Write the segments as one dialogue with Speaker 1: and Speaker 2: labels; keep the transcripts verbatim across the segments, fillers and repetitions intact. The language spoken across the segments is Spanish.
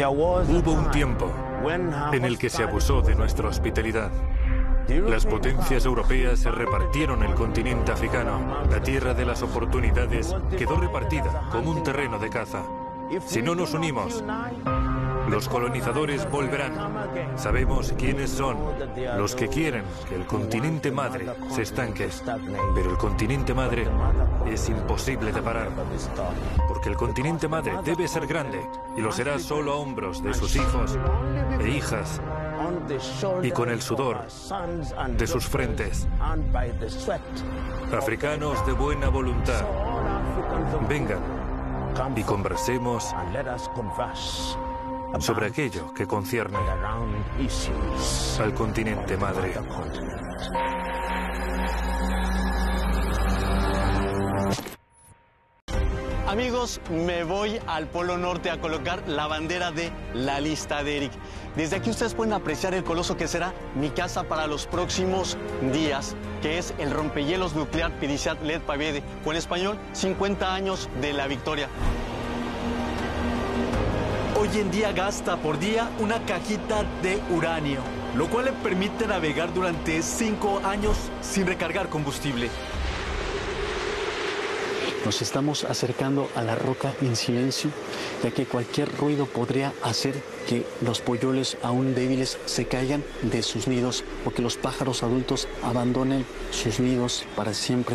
Speaker 1: Hubo un tiempo en el que se abusó de nuestra hospitalidad. Las potencias europeas se repartieron el continente africano. La tierra de las oportunidades quedó repartida como un terreno de caza. Si no nos unimos, los colonizadores volverán. Sabemos quiénes son los que quieren que el continente madre se estanque. Pero el continente madre es imposible de parar. Porque el continente madre debe ser grande y lo será solo a hombros de sus hijos e hijas y con el sudor de sus frentes. Africanos de buena voluntad, vengan y conversemos sobre aquello que concierne al continente madre.
Speaker 2: Amigos, me voy al Polo Norte a colocar la bandera de la lista de Eric. Desde aquí ustedes pueden apreciar el coloso que será mi casa para los próximos días, que es el rompehielos nuclear cincuenta Let Pobede, o en español, cincuenta años de la victoria. Hoy en día gasta por día una cajita de uranio, lo cual le permite navegar durante cinco años sin recargar combustible. Nos estamos acercando a la roca en silencio, ya que cualquier ruido podría hacer que los polluelos aún débiles se caigan de sus nidos o que los pájaros adultos abandonen sus nidos para siempre.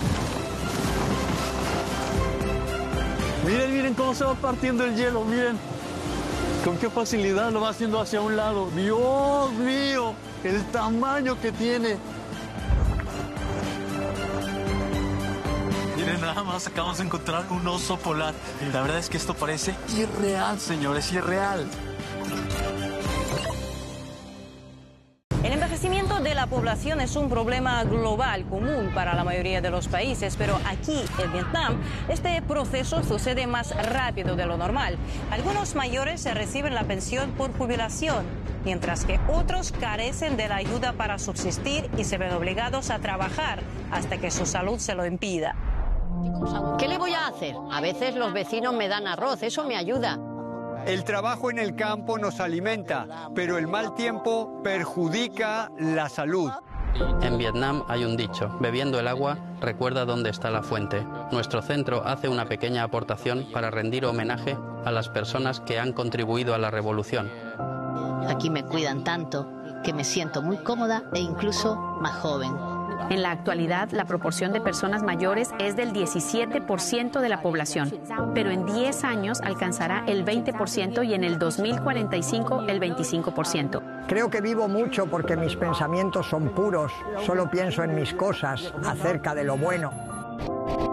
Speaker 2: Miren, miren cómo se va partiendo el hielo, miren. Con qué facilidad lo va haciendo hacia un lado. ¡Dios mío! El tamaño que tiene. Miren, nada más acabamos de encontrar un oso polar. La verdad es que esto parece irreal, señores, irreal.
Speaker 3: El envejecimiento de la población es un problema global, común para la mayoría de los países, pero aquí, en Vietnam, este proceso sucede más rápido de lo normal. Algunos mayores se reciben la pensión por jubilación, mientras que otros carecen de la ayuda para subsistir y se ven obligados a trabajar hasta que su salud se lo impida.
Speaker 4: ¿Qué le voy a hacer? A veces los vecinos me dan arroz, eso me ayuda.
Speaker 5: El trabajo en el campo nos alimenta, pero el mal tiempo perjudica la salud.
Speaker 6: En Vietnam hay un dicho, bebiendo el agua, recuerda dónde está la fuente. Nuestro centro hace una pequeña aportación para rendir homenaje a las personas que han contribuido a la revolución.
Speaker 7: Aquí me cuidan tanto que me siento muy cómoda e incluso más joven.
Speaker 8: En la actualidad, la proporción de personas mayores es del diecisiete por ciento de la población, pero en diez años alcanzará el veinte por ciento y en el dos mil cuarenta y cinco el veinticinco por ciento.
Speaker 9: Creo que vivo mucho porque mis pensamientos son puros, solo pienso en mis cosas, acerca de lo bueno.